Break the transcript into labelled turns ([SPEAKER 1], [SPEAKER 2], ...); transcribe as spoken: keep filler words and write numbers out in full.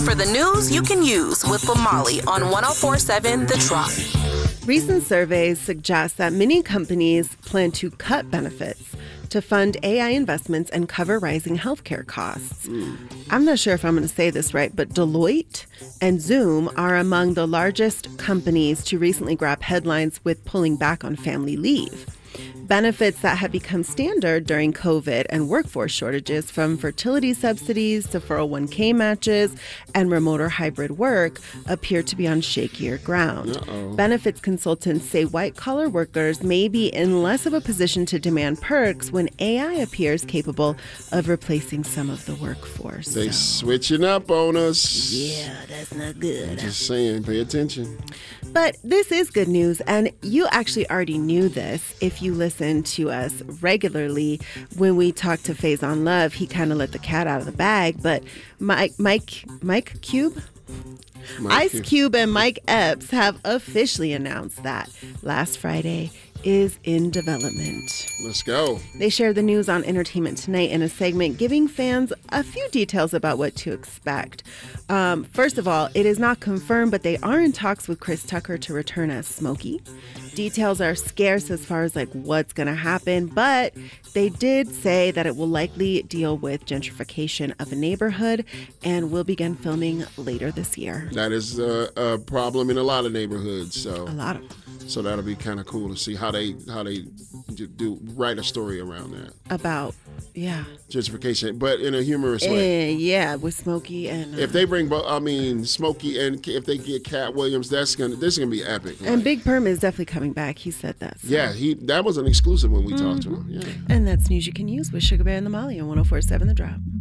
[SPEAKER 1] for the news you can use with Lamali on one oh four point seven The Drop.
[SPEAKER 2] Recent surveys suggest that many companies plan to cut benefits to fund A I investments and cover rising healthcare costs. Mm. I'm not sure if I'm going to say this right, but Deloitte and Zoom are among the largest companies to recently grab headlines with pulling back on family leave. Benefits that have become standard during COVID and workforce shortages, from fertility subsidies to four oh one k matches and remote or hybrid work, appear to be on shakier ground. Uh-oh. Benefits consultants say white-collar workers may be in less of a position to demand perks when A I appears capable of replacing some of the workforce.
[SPEAKER 3] They
[SPEAKER 2] so.
[SPEAKER 3] switching up on us.
[SPEAKER 2] Yeah, that's not good.
[SPEAKER 3] Just saying, pay attention.
[SPEAKER 2] But this is good news, and you actually already knew this if you listen to us regularly. When we talked to Faison Love, he kind of let the cat out of the bag, but Mike, Mike, Mike Cube? Mike Ice Cube. Cube and Mike Epps have officially announced that Last Friday is in development.
[SPEAKER 3] Let's go.
[SPEAKER 2] They shared the news on Entertainment Tonight in a segment giving fans a few details about what to expect. Um, first of all, it is not confirmed, but they are in talks with Chris Tucker to return as Smokey. Details are scarce as far as like what's going to happen, but they did say that it will likely deal with gentrification of a neighborhood and will begin filming later this year.
[SPEAKER 3] That is a, a problem in a lot of neighborhoods. So
[SPEAKER 2] a lot of them.
[SPEAKER 3] So that'll be kind of cool to see how they how they do write a story around that.
[SPEAKER 2] About, yeah.
[SPEAKER 3] Gentrification, but in a humorous way.
[SPEAKER 2] Uh, yeah, with Smokey and... Uh,
[SPEAKER 3] if they bring, I mean, Smokey, and if they get Cat Williams, that's gonna this is gonna be epic.
[SPEAKER 2] And
[SPEAKER 3] like.
[SPEAKER 2] Big Perm is definitely coming back. He said that. So.
[SPEAKER 3] Yeah, he that was an exclusive when we mm-hmm. talked to him. Yeah.
[SPEAKER 2] And that's news you can use with Sugar Bear and the Molly on one oh four point seven The Drop.